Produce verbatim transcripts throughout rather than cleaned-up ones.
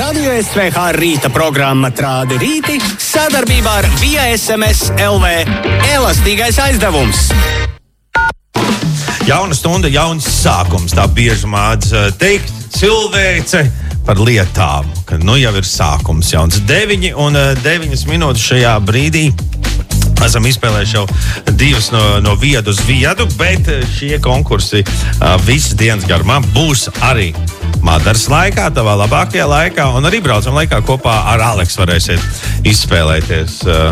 Radio S V H rīta programma Trādi rīti sadarbībā ar Via S M S L V elastīgais aizdevums. Jauna stunda, jauns sākums, tā bieži māc teikt cilvēce par lietām, ka nu jau ir sākums jauns. Deviņi un deviņas minūtes šajā brīdī. Esam izspēlējuši jau divas no, no viedu uz viedu, bet šie konkursi uh, visas dienas garumā būs arī Madaras laikā, tavā labākajā laikā, un arī braucam laikā kopā ar Aleksu varēsiet izspēlēties uh,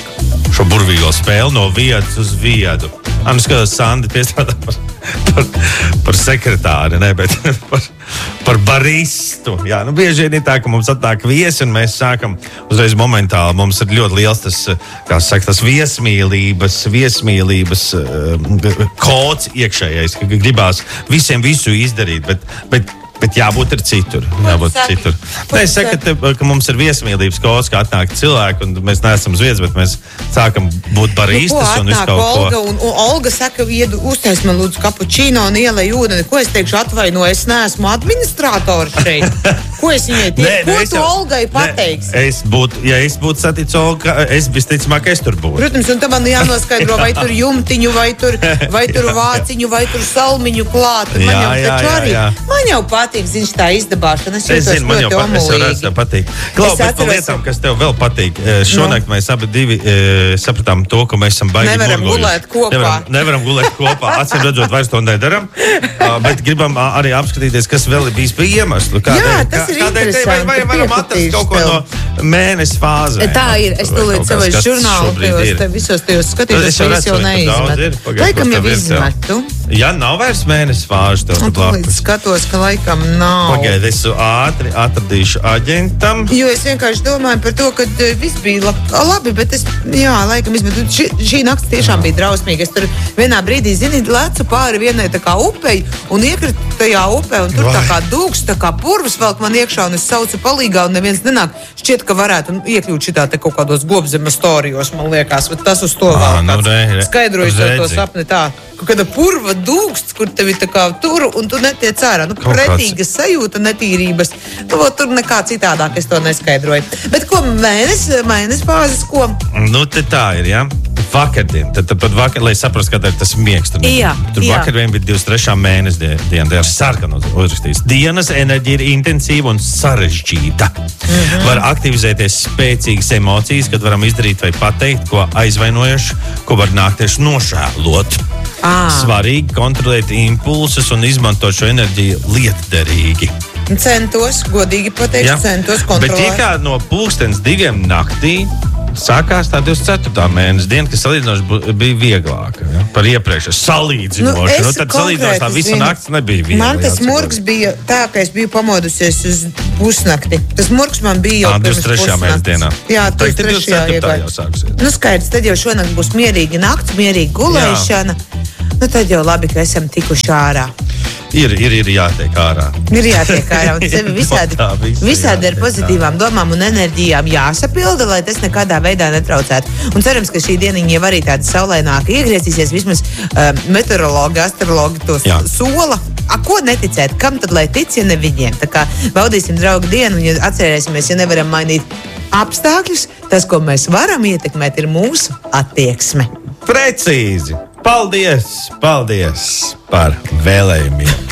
šo burvīgo spēli no vietas uz viedu. Anu skatos, Sandi piestrādā par, par, par sekretāri, ne, bet par, par baristu. Jā, nu bieži vien ir tā, ka mums atnāk viesi un mēs sākam uzreiz momentāli. Mums ir ļoti liels tas, kā saka, tas viesmīlības, viesmīlības uh, kods iekšējais, ka gribās visiem visu izdarīt, bet, bet Bet jābūt ir citur. Jābūt citur. Nē, es saku, ka, te, ka mums ir viesmīlības kods, ka atnāk cilvēki, un mēs neesam uz vietas, bet mēs sākam būt baristas nu, un visu kaut Olga, ko. Un, un Olga saka, iedu, uztais man lūdzu kapučīno un ielej ūdeni. Ko es teikšu, atvainoju, es neesmu administrātors šeit. Ko es viņai teikšu? Nē, Ko es tu jau- Olgai pateiksi? Nē, es būtu, ja es būtu saticis Olga, es visticamāk, es tur būtu. Protams, un tam man jānoskaidro, vai tur jumtiņu, vai tur, vai tur vāciņu, vai tur salmiņu klāt. Man Jā, jau jā, taču jā, arī, jā. man jau patīk, ziniš, tā izdabāšana. Es Es jūtos zinu, man jau ļoti pat, es jau redzu, tev omulīgi. patīk. Klau, Es bet par atceros- lietām, kas tev vēl patīk. E, Šonakt mēs abi divi e, sapratām to, ka mēs esam baigi Nevaram murgojuši. gulēt kopā. Nevaram, nevaram gulēt kopā. Acīm redzot, vairs to nedaram. Uh, bet gribam uh, arī apskatīties, kas vēl ir bijis pie iemeslu. Jā, tas ir kādēļ te- vai, vai interesanti, varam atrast kaut ko piekritīšu no mēnesi fāzē? Tā ir. Es tūlīt savais žurnālos, te visos tajos skatījos, Es jau ka es jau redzu, vai tur daudz ir. neizmetu. Pagaid, Laikam kur jau tev ir tev? izmetu. Ja nav vairs mēnesi fāžu, tev Un tur tūlīt blakus. skatos, ka laikam nav. Pagaid, es ātri atradīšu aģentam. Jo es vienkārši domāju par to, ka eh, viss bija lab, labi, bet es, jā, laikam izmetu. Ši, šī nakts tiešām bija drausmīga. Es tur vienā brīdī, zini, lecu pāri vienai tā kā upei un iekritu tajā upē, un tur Vai. tā kā dūks, tā kā purvs velk man iekšā, un es saucu palīgā, un neviens nenāk. Šķiet, ka varētu iekļūt šitā te kaut kādos gobzemes storijos, man liekas, bet tas uz to Ā, vēl nu, tāds re, re. skaidroju to, to Redzi. sapni tā. Kaut kāda purva dūksts, kur tevi tā kā tur, un tu netiec ārā. Nu, Kaut kāds- pretīga sajūta, netīrības. Nu, vot tur nekā citādāk es to neskaidroju. Bet ko mēnesis, mēnesis fāzes, ko? Nu, te tā ir, jā. Vakardien, tad, tad pat vakar, lai saprastu, kad ir tas miegs. Tur, Jā, tur jā. vakar vien bija divdesmit trešā mēnesis diena, tā ir sarkana uzrakstīts. Dienas enerģija ir intensīva un sarežģīta. Mm-hmm. Var aktivizēties spēcīgas emocijas, kad varam izdarīt vai pateikt, ko aizvainojuši, ko var nākties nožēlot. Ā. Svarīgi kontrolēt impulsus un izmantot šo enerģiju lietderīgi. Centos, godīgi pateikšu, Ja? centos Bet kontrolēt. tikai no pulkstens diviem naktī sākās tā divdesmit ceturtā mēnesis diena, kas salīdzinoši bu- bija vieglāka, ja? Par iepriekš salīdzinoši. Nu, tad salīdzinoši tā visa nakts nebija viegla. Man tas jāsaka. murgs bija tā, ka es biju pamodusies uz pusnakti. Tas murgs man bija jau Ā, pirms divdesmit trešā pusnakts. mēnesis dienā. Jā, Tagad ir divdesmit trešajā divdesmit ceturtā jau iegāju. sāksies. Nu skaidrs, tad jau šonakt būs mierīga nakts, mierīga gulēšana. Nu tad jau labi, ka esam tikuši ārā. Ir, ir, ir jātiek ārā. Ir jātiek ārā un sevi visādi, No tā visa visādi ar jātiek pozitīvām domām un enerģijām jāsapilda, lai tas nekādā veidā netraucētu. Un cerams, ka šī dieniņa jau arī tāda saulaināka iegriezīsies, vismaz uh, meteorologi, astrologi to Jā. sola. A, ko neticēt? Kam tad lai tic, ja ne viņiem? Tā kā baudīsim draugu dienu un ja atcerēsimies, ja nevaram mainīt apstākļus, tas, ko mēs varam ietekmēt, ir mūsu attieksme. Precīzi! Paldies! Paldies par vēlējumiem!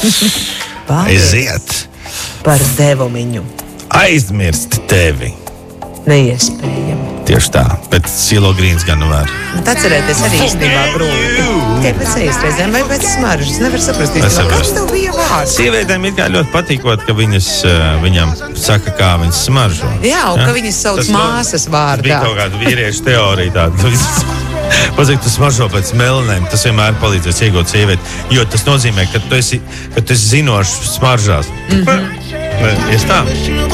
Paldies Aiziet! par devumiņu. Aizmirst tevi! Neiespējami. Tieši tā, bet silo grīns gan var. Bet atcerēties arī īstenībā grūti. Tikai pēc sejas reizēm vai pēc smaržas. Nevar saprast, īstenībā, Nesaprast. kas tev bija vārds. Sievietēm ir kā ļoti patīkot, ka viņas uh, viņam saka, kā viņas smaržo. Jā, un ka viņas sauc Tas māsas Tas vārdā. bija kaut kāda vīriešu teorija tāda, ka viņas pasaka, tu smaržo pēc melnēm. Tas vienmēr palīdzēs iegūt sievieti, jo tas nozīmē, ka tu esi, ka tu esi zinošs smaržās. Mm-hmm. Es tā.